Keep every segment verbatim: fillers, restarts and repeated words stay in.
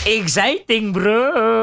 Exciting, bro!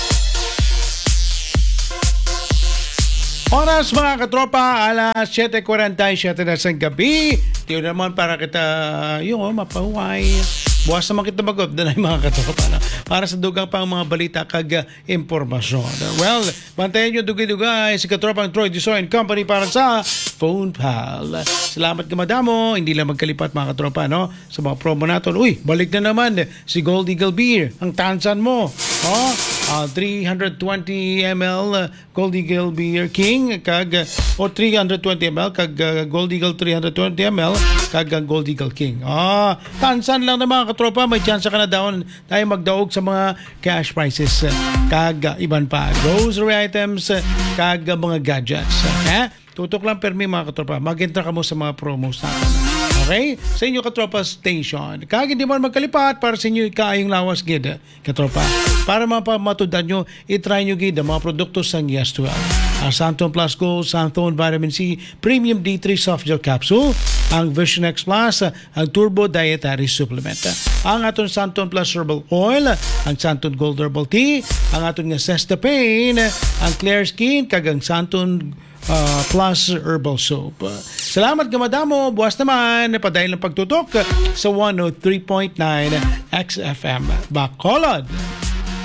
Oras mga katropa, alas seven forty-seven na sa gabi. Tiyo naman para kita, yung oh, mapahuway. Buwas naman kita mag-up na mga katropa na, para sa dugang pang mga balita kag uh, impormasyon. Well, bantayan nyo dugay-dugay si katropang Troy Diso and Company para sa Phone Pal. Salamat ka madamo, hindi lang magkalipat mga katropa, no? Sa mga promo natin. Uy, balik na naman si Gold Eagle Beer, ang tansan mo. Oh, uh, three hundred twenty milliliters uh, Gold Eagle Beer King kag uh, o three hundred twenty milliliters kag uh, Gold Eagle three hundred twenty milliliters kag uh, Gold Eagle King. Ah, tansan lang na mga katropa, may chance ka na daw tayo magdaog sa mga cash prizes uh, kag uh, iban pa grocery items uh, kag uh, mga gadgets. Uh, eh? Tutok lang permi mga katropa, mag-enter ka mo sa mga promos natin. Okay? Sa inyo katropa station. Kag hindi man magkalipat para sa inyo kaayong lawas gid katropa. Para mapamatudan nyo, itry nyo gid ang mga produkto sa Yes twelve. Ang Santon Plus Gold, Santon Vitamin C, Premium D three Soft Gel Capsule, ang Vision X Plus, ang Turbo Dietary Supplement, ang aton Santon Plus Herbal Oil, ang Santon Gold Herbal Tea, ang aton nga Cestapane, ang Clear Skin, kag ang Santon Uh, plus herbal soap. Uh, salamat ka madamo. Buwas naman padayon ng pagtutok sa one oh three point nine X F M Bacolod.